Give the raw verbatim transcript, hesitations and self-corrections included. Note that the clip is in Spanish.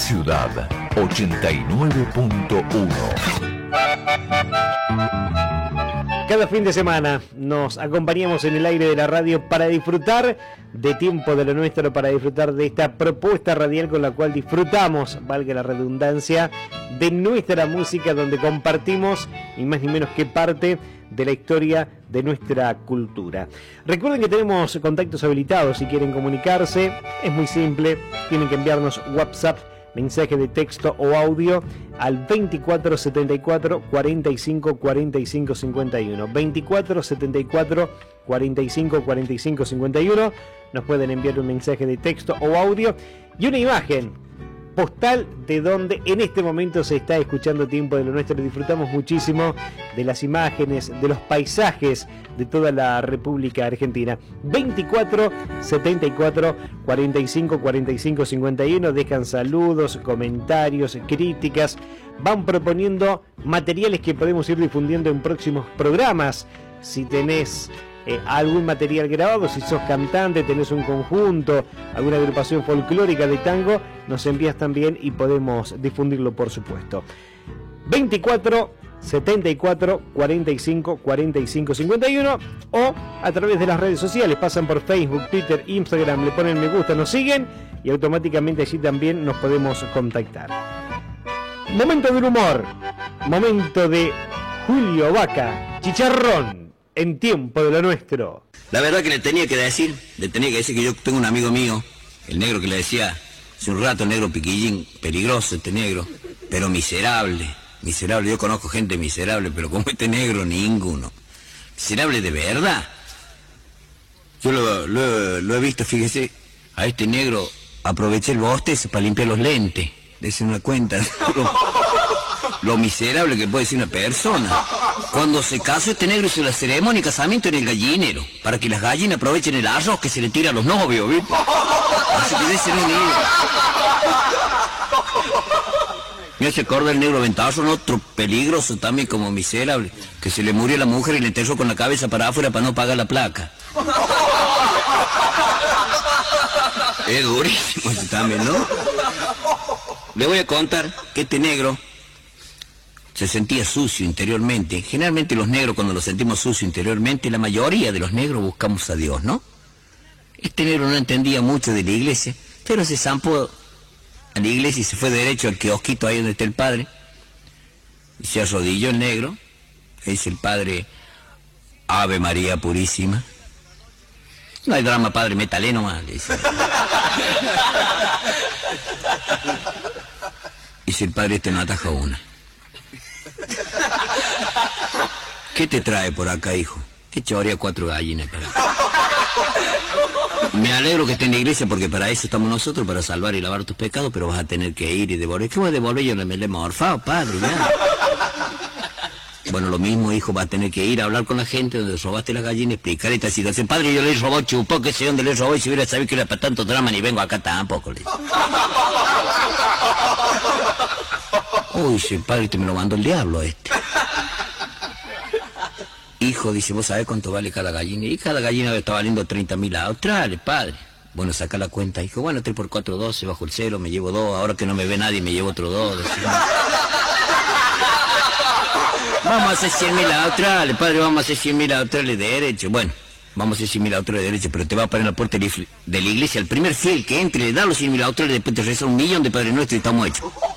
Ciudad ochenta y nueve punto uno. Cada fin de semana nos acompañamos en el aire de la radio para disfrutar de Tiempo de lo Nuestro, para disfrutar de esta propuesta radial con la cual disfrutamos, valga la redundancia, de nuestra música, donde compartimos ni más ni menos que parte de la historia de nuestra cultura. Recuerden que tenemos contactos habilitados si quieren comunicarse, es muy simple, tienen que enviarnos WhatsApp, mensaje de texto o audio al veinticuatro setenta y cuatro cuarenta y cinco cuarenta y cinco cincuenta y uno. veinticuatro setenta y cuatro cuarenta y cinco cuarenta y cinco cincuenta y uno. Nos pueden enviar un mensaje de texto o audio y una imagen postal de donde en este momento se está escuchando Tiempo de lo Nuestro. Disfrutamos muchísimo de las imágenes, de los paisajes de toda la República Argentina. veinticuatro setenta y cuatro cuarenta y cinco cuarenta y cinco cincuenta y uno. Dejan saludos, comentarios, críticas, van proponiendo materiales que podemos ir difundiendo en próximos programas. Si tenés Eh, algún material grabado, si sos cantante, tenés un conjunto, alguna agrupación folclórica de tango, nos envías también y podemos difundirlo, por supuesto. veinticuatro setenta y cuatro cuarenta y cinco cuarenta y cinco cincuenta y uno o a través de las redes sociales, pasan por Facebook, Twitter, Instagram, le ponen me gusta, nos siguen y automáticamente allí también nos podemos contactar. Momento del humor, momento de Julio Vaca, Chicharrón, en Tiempo de lo Nuestro. La verdad que le tenía que decir, le tenía que decir que yo tengo un amigo mío, el negro que le decía hace un rato, el negro piquillín, peligroso este negro, pero miserable, miserable. Yo conozco gente miserable, pero como este negro, ninguno. Miserable de verdad. Yo lo, lo, lo he visto, fíjese, a este negro aproveché el bostezo para limpiar los lentes. Dese una cuenta, lo, lo miserable que puede ser una persona. Cuando se casó este negro hizo la ceremonia de casamiento en el gallinero, para que las gallinas aprovechen el arroz que se le tira a los novios, ¿viste? Así que debe ser un negro. Me hace acordar el negro ventazo, ¿no? Otro peligroso también como miserable, que se le murió la mujer y le enterró con la cabeza para afuera para no pagar la placa. Es durísimo ese también, ¿no? Le voy a contar que este negro se sentía sucio interiormente. Generalmente los negros, cuando nos sentimos sucios interiormente, la mayoría de los negros buscamos a Dios, ¿no? Este negro no entendía mucho de la iglesia, pero se zampó a la iglesia y se fue derecho al kiosquito ahí donde está el padre. Y se arrodilló el negro. Le dice el padre, Ave María Purísima. No hay drama, padre, métale nomás, le dice. Dice el padre, este no ataja una. ¿Qué te trae por acá, hijo? Te chorea cuatro gallinas, pero... Me alegro que esté en la iglesia porque para eso estamos nosotros, para salvar y lavar tus pecados, pero vas a tener que ir y devolver. ¿Qué voy a devolver? Yo no me le he morfado, padre, ya. Bueno, lo mismo, hijo, vas a tener que ir a hablar con la gente donde robaste las gallinas, explicar esta situación. Padre, yo le robó, chupó, que sé dónde le robó, y si hubiera sabido que era para tanto drama, ni vengo acá tampoco, le dice. Uy, sí, padre, te me lo mandó el diablo este. Hijo, dice, ¿vos sabés cuánto vale cada gallina? Y cada gallina está valiendo treinta mil australes, padre. Bueno, saca la cuenta, hijo. Bueno, tres por cuatro, doce, bajo el cero, me llevo dos. Ahora que no me ve nadie, me llevo otro dos. Vamos a hacer cien mil australes, padre, vamos a hacer cien mil australes de derecho. Bueno, vamos a hacer cien mil australes de derecho, pero te va a parar en la puerta de la iglesia. El primer fiel que entre, le da los cien mil australes, después te reza un millón de Padre Nuestro y estamos hechos.